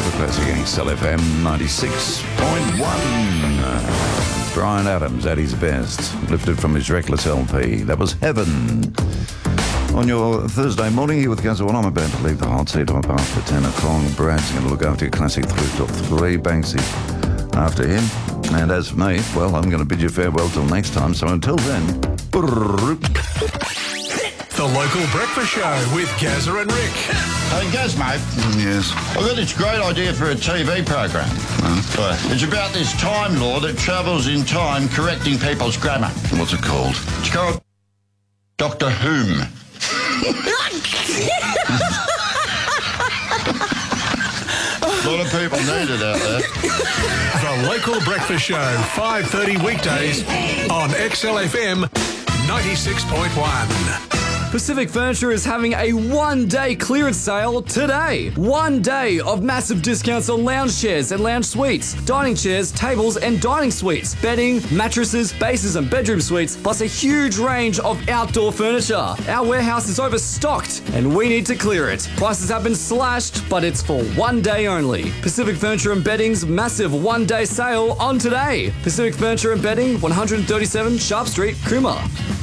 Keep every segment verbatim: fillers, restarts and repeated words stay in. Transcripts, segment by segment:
Forever Classic X L F M ninety-six point one. Bryan Adams at his best, lifted from his Reckless L P. That was Heaven. On your Thursday morning here with Gazza, well, I'm about to leave the hot seat. I'm up after ten o'clock. Brad's going to look after your classic through top three. Banksy after him. And as for me, well, I'm going to bid you farewell till next time. So until then... The Local Breakfast Show with Gazza and Rick. Hey, Gaz, mate. Yes? I've got this great idea for a T V program. Huh? It's about this Time Lord that travels in time correcting people's grammar. What's it called? It's called Doctor Whom. A lot of people need it out there. The Local Breakfast Show, five thirty weekdays on X L F M ninety-six point one. Pacific Furniture is having a one-day clearance sale today. One day of massive discounts on lounge chairs and lounge suites, dining chairs, tables and dining suites, bedding, mattresses, bases and bedroom suites, plus a huge range of outdoor furniture. Our warehouse is overstocked and we need to clear it. Prices have been slashed, but it's for one day only. Pacific Furniture and Bedding's massive one-day sale on today. Pacific Furniture and Bedding, one thirty-seven Sharp Street, Cooma.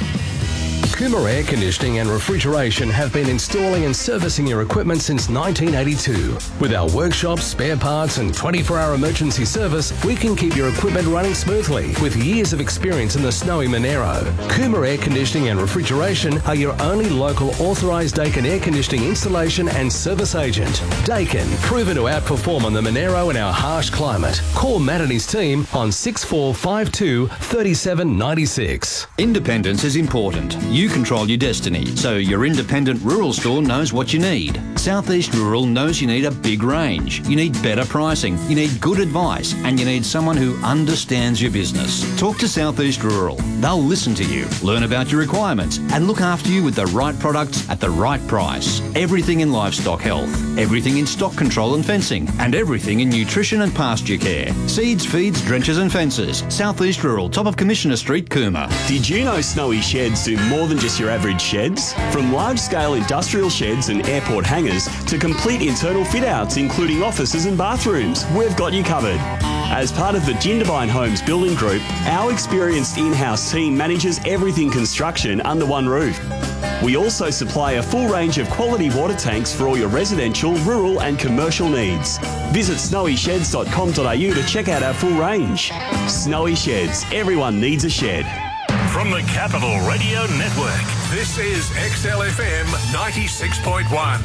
Cooma Air Conditioning and Refrigeration have been installing and servicing your equipment since nineteen eighty-two. With our workshops, spare parts and twenty-four hour emergency service, we can keep your equipment running smoothly with years of experience in the snowy Monero. Cooma Air Conditioning and Refrigeration are your only local authorised Daikin air conditioning installation and service agent. Daikin, proven to outperform on the Monero in our harsh climate. Call Matt and his team on six four five two, three seven nine six. Independence is important. You control your destiny, so your independent rural store knows what you need. Southeast Rural knows you need a big range, you need better pricing, you need good advice, and you need someone who understands your business. Talk to Southeast Rural. They'll listen to you, learn about your requirements, and look after you with the right products at the right price. Everything in livestock health, everything in stock control and fencing, and everything in nutrition and pasture care. Seeds, feeds, drenches and fences. Southeast Rural, top of Commissioner Street, Cooma. Did you know Snowy Sheds do more than just your average sheds? From large-scale industrial sheds and airport hangars to complete internal fit-outs including offices and bathrooms, we've got you covered. As part of the Jindabyne Homes Building Group, our experienced in-house team manages everything construction under one roof. We also supply a full range of quality water tanks for all your residential, rural and commercial needs. Visit snowy sheds dot com dot a u to check out our full range. Snowy Sheds, everyone needs a shed. From the Capital Radio Network, this is X L F M ninety-six point one.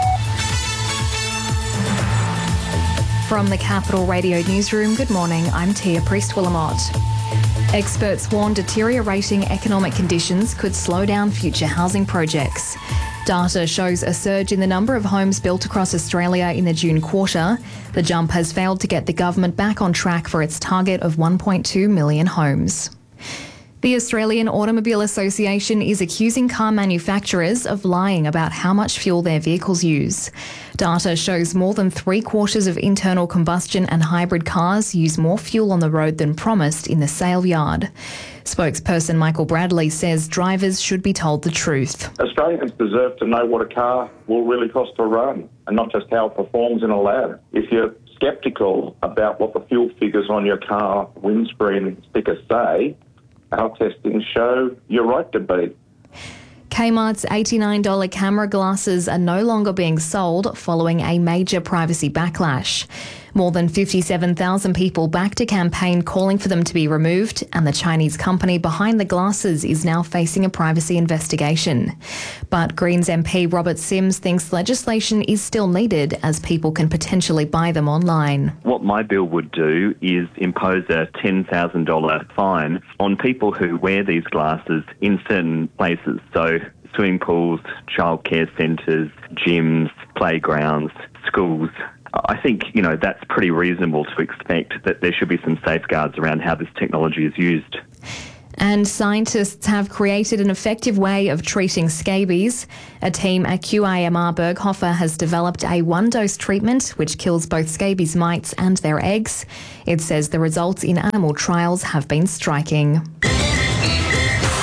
From the Capital Radio Newsroom, good morning, I'm Tia Priest-Willamot. Experts warn deteriorating economic conditions could slow down future housing projects. Data shows a surge in the number of homes built across Australia in the June quarter. The jump has failed to get the government back on track for its target of one point two million homes. The Australian Automobile Association is accusing car manufacturers of lying about how much fuel their vehicles use. Data shows more than three quarters of internal combustion and hybrid cars use more fuel on the road than promised in the sale yard. Spokesperson Michael Bradley says drivers should be told the truth. Australians deserve to know what a car will really cost to run and not just how it performs in a lab. If you're sceptical about what the fuel figures on your car windscreen stickers say, our testing show you're right to be. Kmart's eighty-nine dollars camera glasses are no longer being sold following a major privacy backlash. More than fifty-seven thousand people backed a campaign calling for them to be removed, and the Chinese company behind the glasses is now facing a privacy investigation. But Greens M P Robert Sims thinks legislation is still needed as people can potentially buy them online. What my bill would do is impose a ten thousand dollars fine on people who wear these glasses in certain places. So swimming pools, childcare centres, gyms, playgrounds, schools. I think, you know, that's pretty reasonable to expect that there should be some safeguards around how this technology is used. And scientists have created an effective way of treating scabies. A team at Q I M R Berghofer has developed a one-dose treatment which kills both scabies mites and their eggs. It says the results in animal trials have been striking.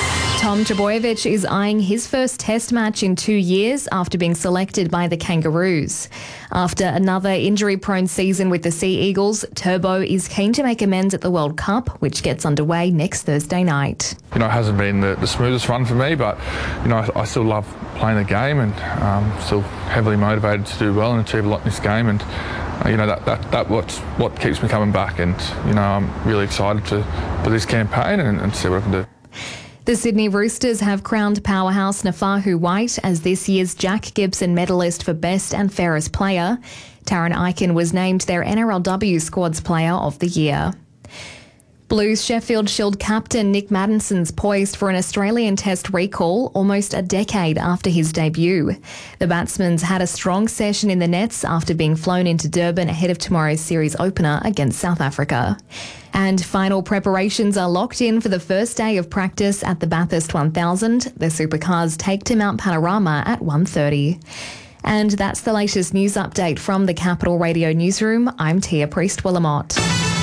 Tom Trbojevic is eyeing his first test match in two years after being selected by the Kangaroos. After another injury-prone season with the Sea Eagles, Turbo is keen to make amends at the World Cup, which gets underway next Thursday night. You know, it hasn't been the, the smoothest run for me, but, you know, I, I still love playing the game and um, still heavily motivated to do well and achieve a lot in this game. And, uh, you know, that, that, that what's what keeps me coming back. And, you know, I'm really excited to, for this campaign and, and see what I can do. The Sydney Roosters have crowned powerhouse Nafahu White as this year's Jack Gibson medalist for Best and Fairest Player. Taryn Eichen was named their N R L W Squads Player of the Year. Blues Sheffield Shield captain Nick Maddison's poised for an Australian Test recall almost a decade after his debut. The batsman's had a strong session in the nets after being flown into Durban ahead of tomorrow's series opener against South Africa. And final preparations are locked in for the first day of practice at the Bathurst one thousand. The supercars take to Mount Panorama at one thirty. And that's the latest news update from the Capital Radio Newsroom. I'm Tia Priest-Willamot.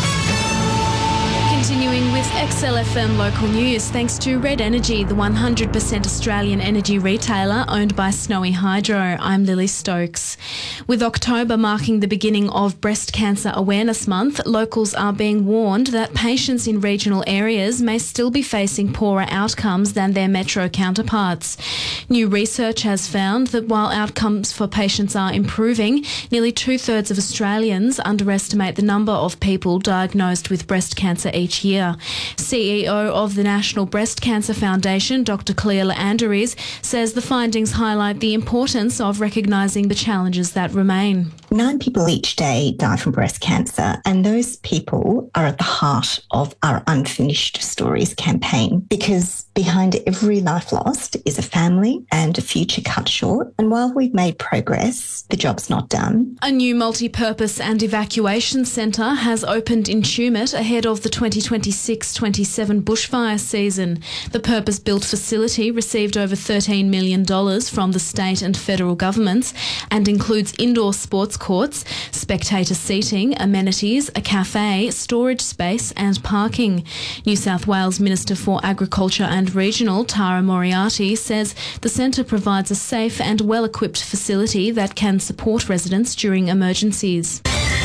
Continuing with X L F M local news, thanks to Red Energy, the one hundred percent Australian energy retailer owned by Snowy Hydro. I'm Lily Stokes. With October marking the beginning of Breast Cancer Awareness Month, locals are being warned that patients in regional areas may still be facing poorer outcomes than their metro counterparts. New research has found that while outcomes for patients are improving, nearly two-thirds of Australians underestimate the number of people diagnosed with breast cancer each year. C E O of the National Breast Cancer Foundation, Doctor Clea Leandries, says the findings highlight the importance of recognising the challenges that remain. Nine people each day die from breast cancer, and those people are at the heart of our Unfinished Stories campaign, because behind every life lost is a family and a future cut short. And while we've made progress, the job's not done. A new multi-purpose and evacuation centre has opened in Tumut ahead of the twenty twenty-six twenty-seven bushfire season. The purpose-built facility received over thirteen million dollars from the state and federal governments and includes indoor sports courts, spectator seating, amenities, a cafe, storage space and parking. New South Wales Minister for Agriculture and Regional, Tara Moriarty, says the centre provides a safe and well-equipped facility that can support residents during emergencies.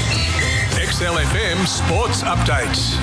X L F M Sports Updates.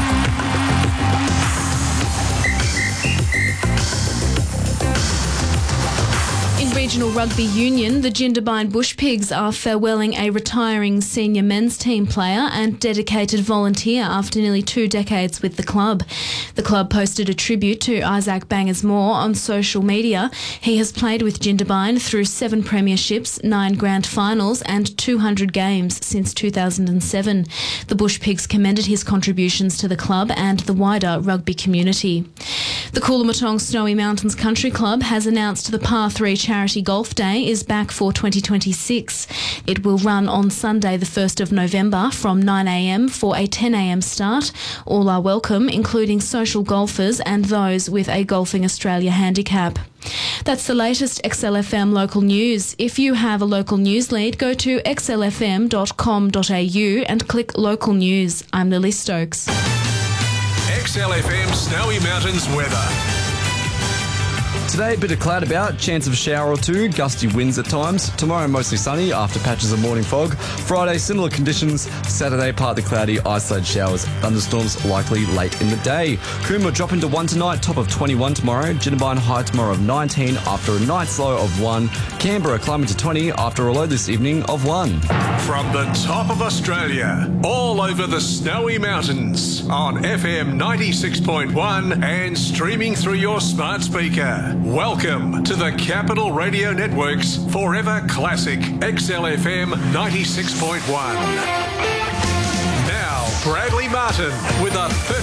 In regional rugby union, the Jindabyne Bush Pigs are farewelling a retiring senior men's team player and dedicated volunteer after nearly two decades with the club. The club posted a tribute to Isaac Bangersmore on social media. He has played with Jindabyne through seven premierships, nine grand finals and two hundred games since two thousand seven. The Bush Pigs commended his contributions to the club and the wider rugby community. The Coolamatong Snowy Mountains Country Club has announced the Par three Charity Golf Day is back for twenty twenty-six. It will run on Sunday the first of November from nine a m for a ten a m start. All are welcome, including social golfers and those with a Golfing Australia handicap. That's the latest X L F M local news. If you have a local news lead, go to x l f m dot com dot a u and click local news. I'm Lily Stokes. X L F M Snowy Mountains weather. Today, a bit of cloud about, chance of a shower or two, gusty winds at times. Tomorrow, mostly sunny after patches of morning fog. Friday, similar conditions. Saturday, partly cloudy, isolated showers, thunderstorms likely late in the day. Coombe will drop into one tonight, top of twenty-one tomorrow. Jindabyne high tomorrow of nineteen after a night's low of one. Canberra climbing to twenty after a low this evening of one. From the top of Australia, all over the Snowy Mountains, on F M ninety-six point one and streaming through your smart speaker. Welcome to the Capital Radio Network's Forever Classic X L F M ninety-six point one. Now, Bradley Martin with a thirty